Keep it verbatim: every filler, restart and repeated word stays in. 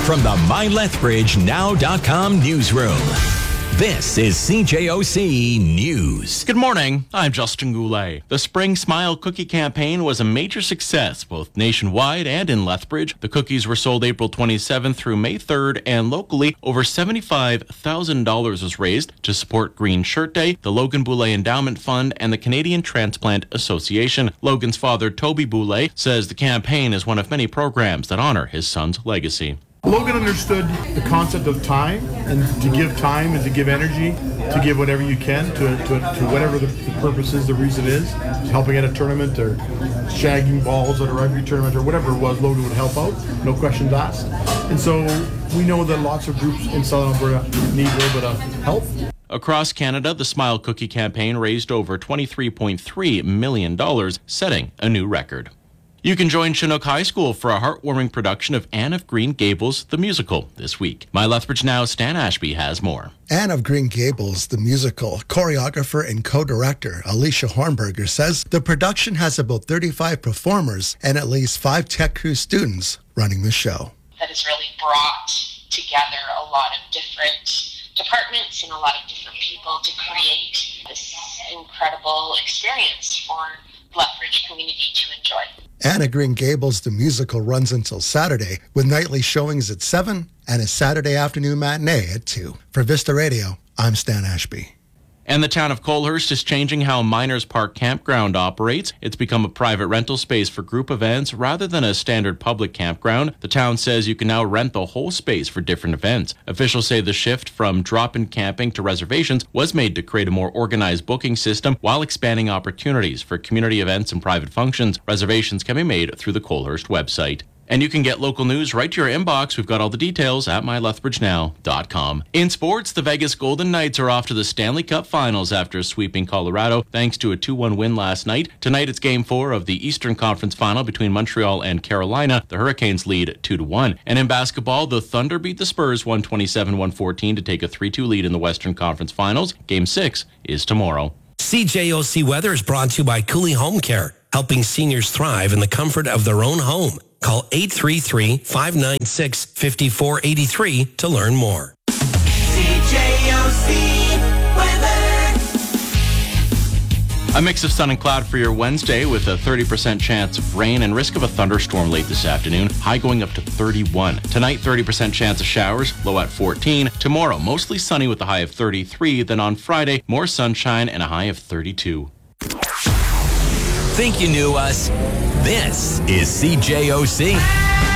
from the my lethbridge now dot com newsroom. This is C J O C News. Good morning, I'm Justin Goulet. The Spring Smile Cookie campaign was a major success, both nationwide and in Lethbridge. The cookies were sold April twenty-seventh through May third, and locally, over seventy-five thousand dollars was raised to support Green Shirt Day, the Logan Boulay Endowment Fund, and the Canadian Transplant Association. Logan's father, Toby Boulay, says the campaign is one of many programs that honor his son's legacy. Logan understood the concept of time, and to give time and to give energy, to give whatever you can to, to, to whatever the, the purpose is, the reason is, helping at a tournament or shagging balls at a rugby tournament or whatever it was, Logan would help out, no questions asked. And so we know that lots of groups in Southern Alberta need a little bit of help. Across Canada, the Smile Cookie campaign raised over twenty-three point three million dollars, setting a new record. You can join Chinook High School for a heartwarming production of Anne of Green Gables, the musical, this week. My Lethbridge Now's Stan Ashby has more. Anne of Green Gables, the musical, choreographer and co-director Alicia Hornberger says the production has about thirty-five performers and at least five Tech Crew students running the show. That has really brought together a lot of different departments and a lot of different people to create this incredible experience for Lethbridge community to enjoy. Anne of Green Gables, the musical, runs until Saturday, with nightly showings at seven and a Saturday afternoon matinee at two. For Vista Radio, I'm Stan Ashby. And the town of Colehurst is changing how Miners Park Campground operates. It's become a private rental space for group events rather than a standard public campground. The town says you can now rent the whole space for different events. Officials say the shift from drop-in camping to reservations was made to create a more organized booking system while expanding opportunities for community events and private functions. Reservations can be made through the Colehurst website. And you can get local news right to your inbox. We've got all the details at my lethbridge now dot com. In sports, the Vegas Golden Knights are off to the Stanley Cup Finals after sweeping Colorado thanks to a two one win last night. Tonight it's Game four of the Eastern Conference Final between Montreal and Carolina. The Hurricanes lead two to one. And in basketball, the Thunder beat the Spurs one twenty-seven to one fourteen to take a three two lead in the Western Conference Finals. Game six is tomorrow. C J O C Weather is brought to you by Cooley Home Care, helping seniors thrive in the comfort of their own home. Call eight three three, five nine six, five four eight three to learn more. C J O C weather. A mix of sun and cloud for your Wednesday with a thirty percent chance of rain and risk of a thunderstorm late this afternoon, high going up to thirty-one. Tonight, thirty percent chance of showers, low at fourteen. Tomorrow, mostly sunny with a high of thirty-three. Then on Friday, more sunshine and a high of thirty-two. Think you knew us? This is C J O C.